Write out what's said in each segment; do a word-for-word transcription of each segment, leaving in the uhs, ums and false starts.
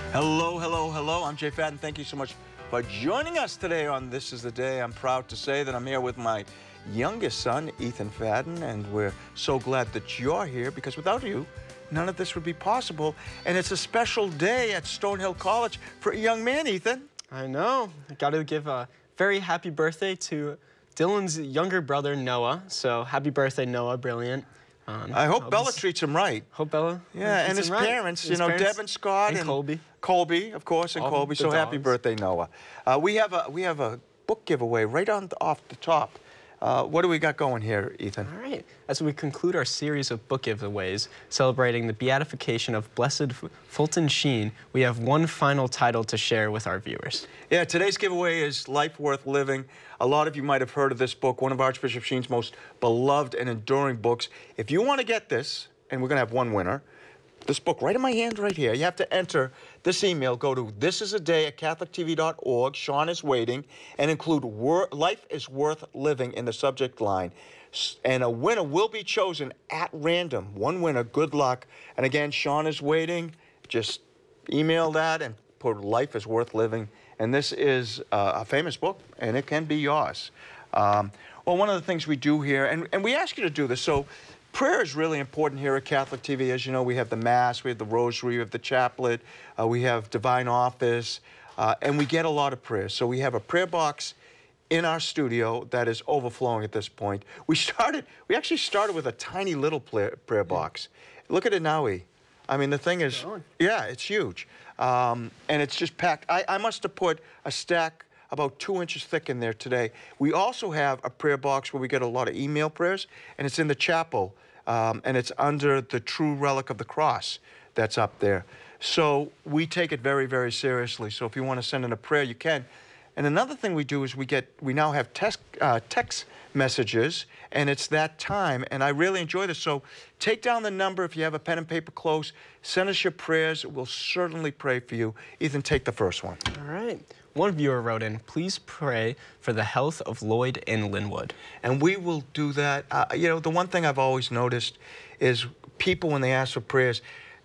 Hello, hello, hello. I'm Jay Fadden. Thank you so much for joining us today on This Is the Day. I'm proud to say that I'm here with my youngest son, Ethan Fadden, and we're so glad that you're here because without you, none of this would be possible. And it's a special day at Stonehill College for a young man, Ethan. I know. I got to give a very happy birthday to Dylan's younger brother, Noah. So happy birthday, Noah. Brilliant. Um, I hope Bella treats him right. Hope Bella. Yeah, and his right. parents, his you know, parents, Deb and Scott and, and Colby. Colby, of course, and All Colby. the So happy dogs. birthday, Noah. Uh, we have a we have a book giveaway right on the, off the top. Uh, what do we got going here, Ethan? All right. As we conclude our series of book giveaways celebrating the beatification of Blessed Fulton Sheen, we have one final title to share with our viewers. Yeah, today's giveaway is Life Worth Living. A lot of you might have heard of this book, one of Archbishop Sheen's most beloved and enduring books. If you want to get this, and we're going to have one winner, this book right in my hand right here, you have to enter this email. Go to thisisaday at catholic t v dot org, Sean is waiting, and include Life is Worth Living in the subject line. And a winner will be chosen at random. One winner, good luck. And again, Sean is waiting. Just email that and put Life is Worth Living. And this is uh, a famous book, and it can be yours. Um, well, one of the things we do here, and, and we ask you to do this, so prayer is really important here at Catholic T V. As you know, we have the Mass, we have the Rosary, we have the Chaplet, uh, we have Divine Office, uh, and we get a lot of prayers. So we have a prayer box in our studio that is overflowing at this point. We started, we actually started with a tiny little prayer, prayer box. Look at it now, E. I mean, the thing is, yeah, it's huge. Um, and it's just packed. I, I must have put a stack about two inches thick in there today. We also have a prayer box where we get a lot of email prayers, and it's in the chapel, um, and it's under the true relic of the cross that's up there. So we take it very, very seriously. So if you want to send in a prayer, you can. And another thing we do is we get, we now have text, uh, text messages, and it's that time, and I really enjoy this. So take down the number if you have a pen and paper close. Send us your prayers. We'll certainly pray for you. Ethan, take the first one. All right. One viewer wrote in, please pray for the health of Lloyd in Linwood. And we will do that. Uh, you know, the one thing I've always noticed is people, when they ask for prayers,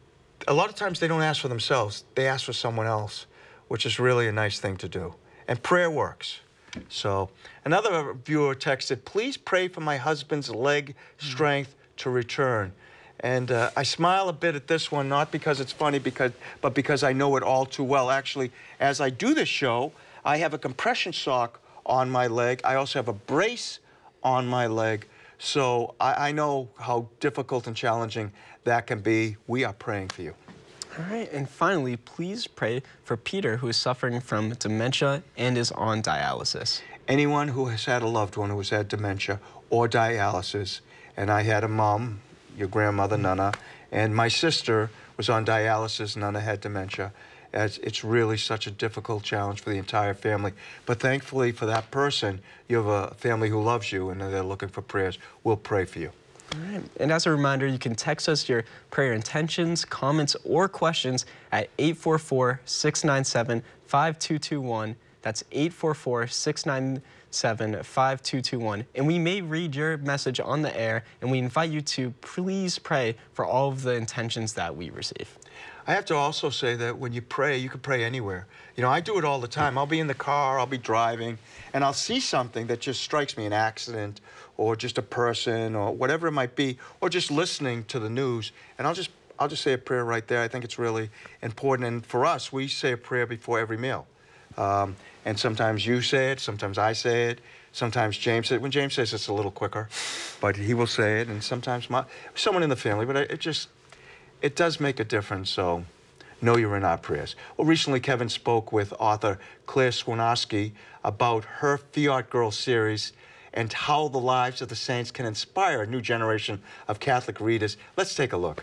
a lot of times they don't ask for themselves. They ask for someone else, which is really a nice thing to do. And prayer works. So another viewer texted, please pray for my husband's leg strength to return. And uh, I smile a bit at this one, not because it's funny, because, but because I know it all too well. Actually, as I do this show, I have a compression sock on my leg. I also have a brace on my leg. So I, I know how difficult and challenging that can be. We are praying for you. All right, and finally, please pray for Peter, who is suffering from dementia and is on dialysis. Anyone who has had a loved one who has had dementia or dialysis, and I had a mom, your grandmother, Nana, and my sister was on dialysis. Nana had dementia. It's, it's really such a difficult challenge for the entire family. But thankfully for that person, you have a family who loves you and they're looking for prayers. We'll pray for you. All right. And as a reminder, you can text us your prayer intentions, comments, or questions at eight four four, six nine seven, five two two one. That's eight four four, six nine seven, five two two one. And we may read your message on the air, and we invite you to please pray for all of the intentions that we receive. I have to also say that when you pray, you can pray anywhere. You know, I do it all the time. I'll be in the car, I'll be driving, and I'll see something that just strikes me, an accident, or just a person, or whatever it might be, or just listening to the news, and I'll just, I'll just say a prayer right there. I think it's really important. And for us, we say a prayer before every meal. Um, and sometimes you say it, sometimes I say it, sometimes James says it. When James says it, it's a little quicker, but he will say it, and sometimes my, someone in the family, but it just, it does make a difference, so know you're in our prayers. Well, recently Kevin spoke with author Claire Swinarski about her Fiat Girl series and how the lives of the saints can inspire a new generation of Catholic readers. Let's take a look.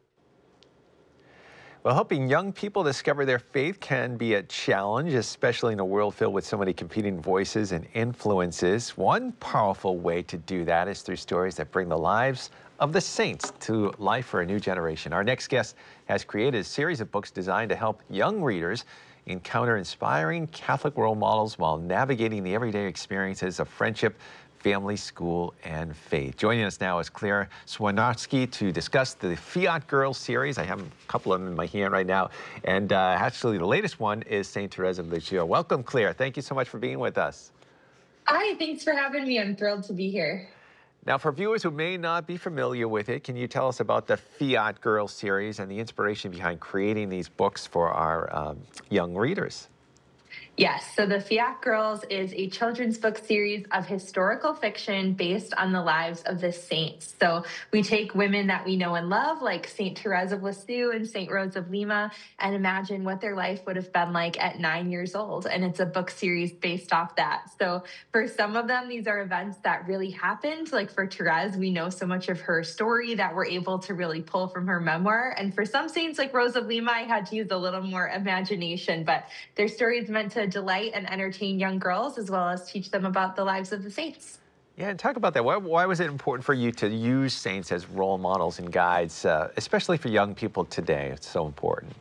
Well, helping young people discover their faith can be a challenge, especially in a world filled with so many competing voices and influences. One powerful way to do that is through stories that bring the lives of the saints to life for a new generation. Our next guest has created a series of books designed to help young readers encounter inspiring Catholic role models while navigating the everyday experiences of friendship, family, school, and faith. Joining us now is Claire Swanowski to discuss the Fiat Girls series. I have a couple of them in my hand right now. And uh, actually, the latest one is Saint Therese of Lisieux. Welcome, Claire. Thank you so much for being with us. Hi, thanks for having me. I'm thrilled to be here. Now, for viewers who may not be familiar with it, can you tell us about the Fiat Girls series and the inspiration behind creating these books for our um, young readers? Yes, so the Fiat Girls is a children's book series of historical fiction based on the lives of the saints. So we take women that we know and love, like Saint Therese of Lisieux and Saint Rose of Lima, and imagine what their life would have been like at nine years old. And it's a book series based off that. So for some of them, these are events that really happened. Like for Therese, we know so much of her story that we're able to really pull from her memoir. And for some saints like Rose of Lima, I had to use a little more imagination, but their story is meant to delight and entertain young girls as well as teach them about the lives of the saints. Yeah, and talk about that. Why, why was it important for you to use saints as role models and guides, uh, especially for young people today? It's so important.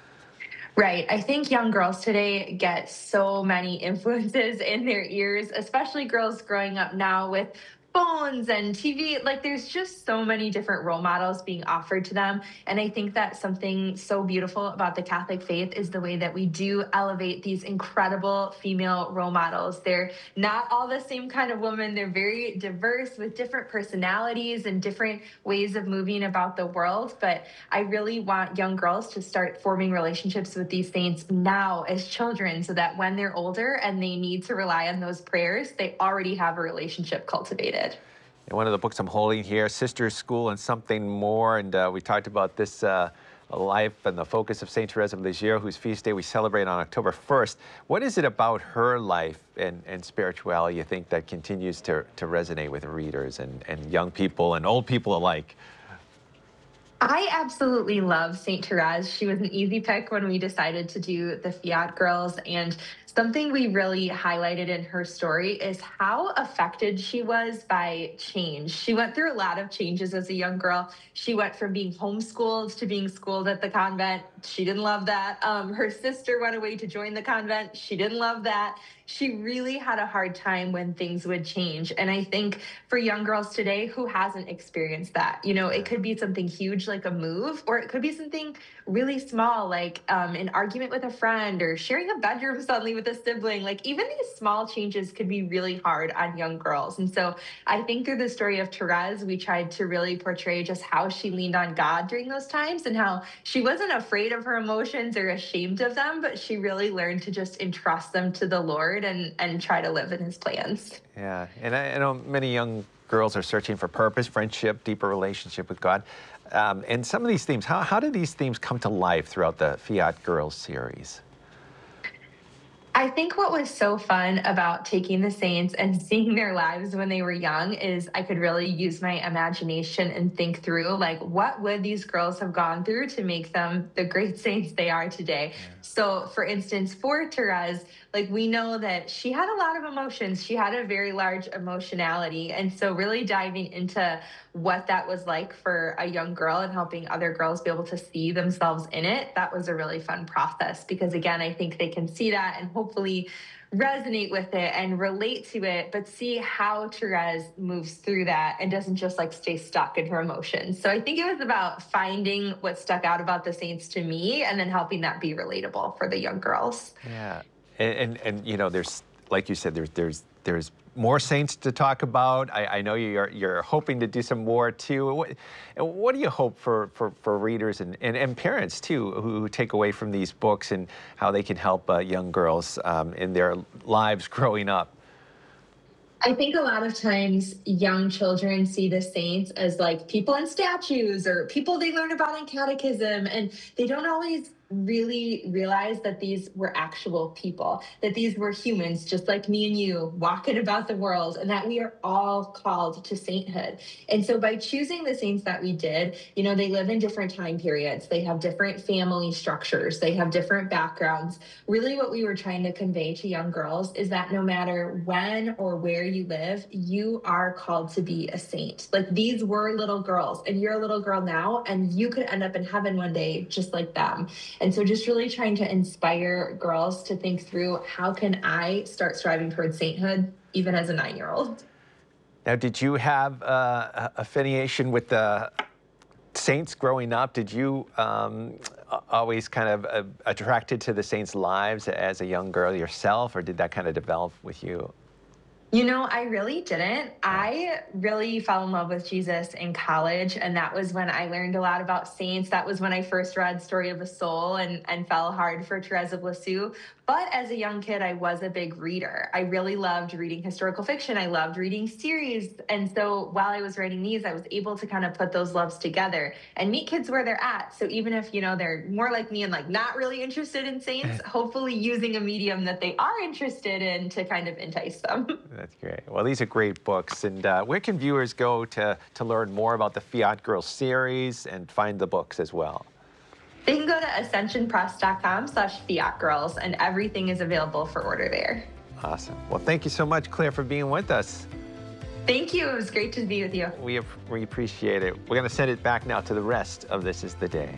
Right. I think young girls today get so many influences in their ears, especially girls growing up now with phones and T V. Like there's just so many different role models being offered to them. And I think that something so beautiful about the Catholic faith is the way that we do elevate these incredible female role models. They're not all the same kind of woman. They're very diverse with different personalities and different ways of moving about the world. But I really want young girls to start forming relationships with these saints now as children so that when they're older and they need to rely on those prayers, they already have a relationship cultivated. And one of the books I'm holding here, Sisters, School, and Something More. And uh, we talked about this uh, life and the focus of Saint Therese of Lisieux, whose feast day we celebrate on October first. What is it about her life and, and spirituality you think that continues to, to resonate with readers and, and young people and old people alike? I absolutely love Saint Therese. She was an easy pick when we decided to do the Fiat Girls. And something we really highlighted in her story is how affected she was by change. She went through a lot of changes as a young girl. She went from being homeschooled to being schooled at the convent. She didn't love that. Um, her sister went away to join the convent. She didn't love that. She really had a hard time when things would change. And I think for young girls today, who hasn't experienced that? You know, it could be something huge like a move, or it could be something really small like um, an argument with a friend or sharing a bedroom suddenly with a sibling. Like even these small changes could be really hard on young girls. And so I think through the story of Therese, we tried to really portray just how she leaned on God during those times and how she wasn't afraid of her emotions or ashamed of them, but she really learned to just entrust them to the Lord and, and try to live in his plans. Yeah, and I, I know many young girls are searching for purpose, friendship, deeper relationship with God. Um, and some of these themes, how, how do these themes come to life throughout the Fiat Girls series? I think what was so fun about taking the saints and seeing their lives when they were young is I could really use my imagination and think through, like, what would these girls have gone through to make them the great saints they are today? Yeah. So, for instance, for Therese, like, we know that she had a lot of emotions. She had a very large emotionality. And so really diving into what that was like for a young girl and helping other girls be able to see themselves in it, that was a really fun process. Because again, I think they can see that and hopefully resonate with it and relate to it, but see how Therese moves through that and doesn't just like stay stuck in her emotions. So I think it was about finding what stuck out about the saints to me and then helping that be relatable for the young girls. Yeah. And, and, and you know, there's, like you said, there's, there's, there's more saints to talk about. I, I know you're, you're hoping to do some more too. What, what do you hope for, for, for readers and, and, and parents too, who take away from these books and how they can help uh, young girls um, in their lives growing up? I think a lot of times young children see the saints as like people in statues or people they learn about in catechism, and they don't always really realize that these were actual people, that these were humans just like me and you walking about the world, and that we are all called to sainthood. And so by choosing the saints that we did, you know, they live in different time periods. They have different family structures. They have different backgrounds. Really what we were trying to convey to young girls is that no matter when or where you live, you are called to be a saint. Like these were little girls and you're a little girl now, and you could end up in heaven one day just like them. And so just really trying to inspire girls to think through, how can I start striving towards sainthood even as a nine-year-old? Now, did you have uh, affiliation with the saints growing up? Did you um, always kind of uh, attracted to the saints' lives as a young girl yourself, or did that kind of develop with you? You know, I really didn't. I really fell in love with Jesus in college, and that was when I learned a lot about saints. That was when I first read Story of a Soul and, and fell hard for Therese of Lisieux. But as a young kid, I was a big reader. I really loved reading historical fiction. I loved reading series. And so while I was writing these, I was able to kind of put those loves together and meet kids where they're at. So even if, you know, they're more like me and like not really interested in saints, hopefully using a medium that they are interested in to kind of entice them. That's great. Well, these are great books. And uh, where can viewers go to, to learn more about the Fiat Girls series and find the books as well? They can go to ascension press dot com slash fiat girls, and everything is available for order there. Awesome. Well, thank you so much, Claire, for being with us. Thank you. It was great to be with you. We, we appreciate it. We're going to send it back now to the rest of This Is the Day.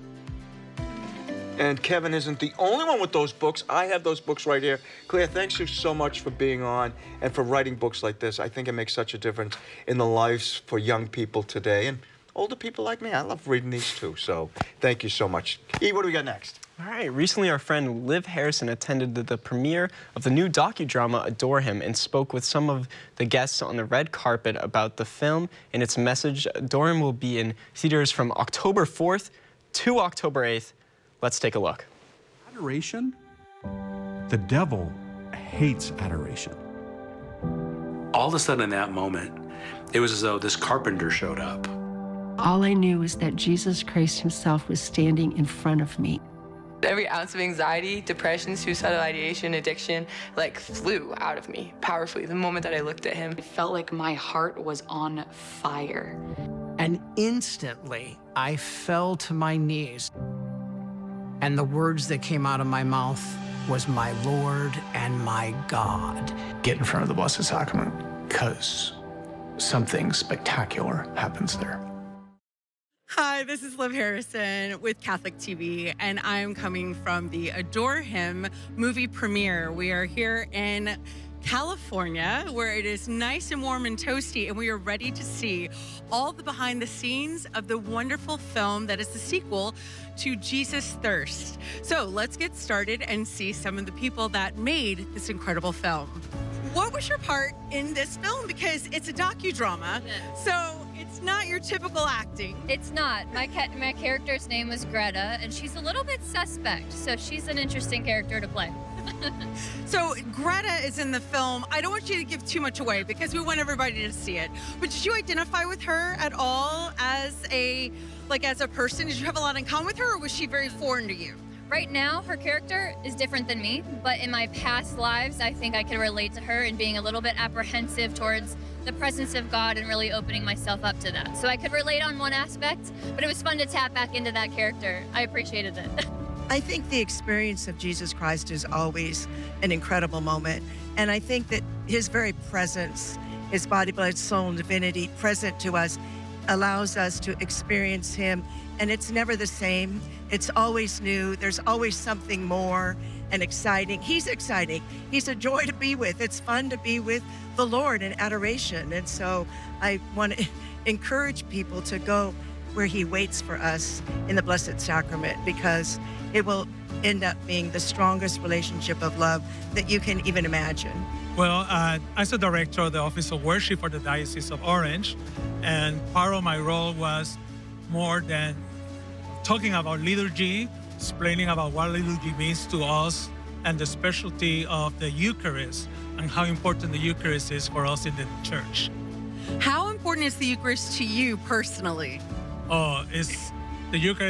And Kevin isn't the only one with those books. I have those books right here. Claire, thanks you so much for being on and for writing books like this. I think it makes such a difference in the lives for young people today and older people like me. I love reading these too, so thank you so much. E, what do we got next? All right, recently our friend Liv Harrison attended the, the premiere of the new docudrama Adore Him and spoke with some of the guests on the red carpet about the film and its message. Adore Him will be in theaters from October fourth to October eighth. Let's take a look. Adoration? The devil hates adoration. All of a sudden in that moment, it was as though this carpenter showed up. All I knew was that Jesus Christ himself was standing in front of me. Every ounce of anxiety, depression, suicidal ideation, addiction, like flew out of me powerfully the moment that I looked at him. It felt like my heart was on fire. And instantly, I fell to my knees. And the words that came out of my mouth was my Lord and my God. Get in front of the Blessed Sacrament, because something spectacular happens there. Hi, this is Liv Harrison with Catholic T V, and I'm coming from the Adore Him movie premiere. We are here in California, where it is nice and warm and toasty, and we are ready to see all the behind the scenes of the wonderful film that is the sequel to Jesus Thirst. So let's get started and see some of the people that made this incredible film. What was your part in this film? Because it's a docudrama, so it's not your typical acting. It's not. My ca my character's name was Greta, and she's a little bit suspect, so she's an interesting character to play. So Greta is in the film. I don't want you to give too much away because we want everybody to see it. But did you identify with her at all as a, like as a person? Did you have a lot in common with her, or was she very foreign to you? Right now, her character is different than me, but in my past lives, I think I could relate to her in being a little bit apprehensive towards the presence of God and really opening myself up to that. So I could relate on one aspect, but it was fun to tap back into that character. I appreciated it. I think the experience of Jesus Christ is always an incredible moment. And I think that his very presence, his body, blood, soul, and divinity present to us allows us to experience him. And it's never the same. It's always new. There's always something more and exciting. He's exciting. He's a joy to be with. It's fun to be with the Lord in adoration. And so I want to encourage people to go where he waits for us in the Blessed Sacrament, because it will end up being the strongest relationship of love that you can even imagine. Well, uh, as a director of the Office of Worship for the Diocese of Orange, and part of my role was more than talking about liturgy, explaining about what liturgy means to us, and the specialty of the Eucharist, and how important the Eucharist is for us in the church. How important is the Eucharist to you personally? Oh, it's the Eucharist.